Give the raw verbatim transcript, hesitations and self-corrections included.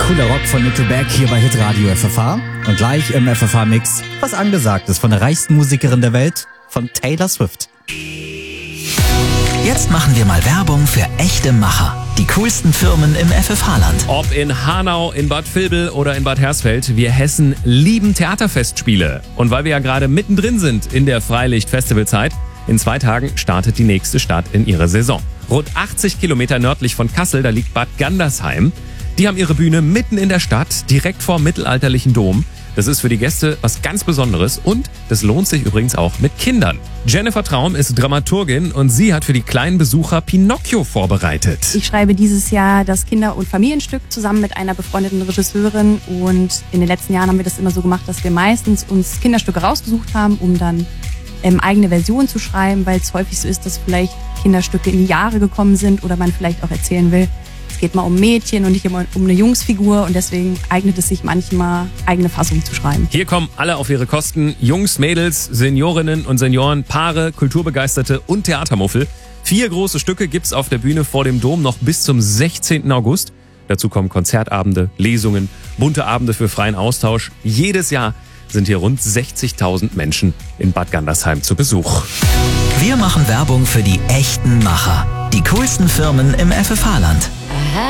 Cooler Rock von Nickelback hier bei Hitradio F F H. Und gleich im F F H-Mix, was angesagt ist von der reichsten Musikerin der Welt, von Taylor Swift. Jetzt machen wir mal Werbung für echte Macher. Die coolsten Firmen im F F H-Land. Ob in Hanau, in Bad Vilbel oder in Bad Hersfeld, wir Hessen lieben Theaterfestspiele. Und weil wir ja gerade mittendrin sind in der Freilicht-Festivalzeit, in zwei Tagen startet die nächste Stadt in ihre Saison. Rund achtzig Kilometer nördlich von Kassel, da liegt Bad Gandersheim. Die haben ihre Bühne mitten in der Stadt, direkt vor dem mittelalterlichen Dom. Das ist für die Gäste was ganz Besonderes und das lohnt sich übrigens auch mit Kindern. Jennifer Traum ist Dramaturgin und sie hat für die kleinen Besucher Pinocchio vorbereitet. Ich schreibe dieses Jahr das Kinder- und Familienstück zusammen mit einer befreundeten Regisseurin und in den letzten Jahren haben wir das immer so gemacht, dass wir meistens uns Kinderstücke rausgesucht haben, um dann ähm, eigene Versionen zu schreiben, weil es häufig so ist, dass vielleicht Kinderstücke in die Jahre gekommen sind oder man vielleicht auch erzählen will, es geht mal um Mädchen und nicht immer um eine Jungsfigur und deswegen eignet es sich manchmal, eigene Fassungen zu schreiben. Hier kommen alle auf ihre Kosten. Jungs, Mädels, Seniorinnen und Senioren, Paare, Kulturbegeisterte und Theatermuffel. Vier große Stücke gibt's auf der Bühne vor dem Dom noch bis zum sechzehnten August. Dazu kommen Konzertabende, Lesungen, bunte Abende für freien Austausch. Jedes Jahr sind hier rund sechzigtausend Menschen in Bad Gandersheim zu Besuch. Wir machen Werbung für die echten Macher. Die coolsten Firmen im F F H-Land.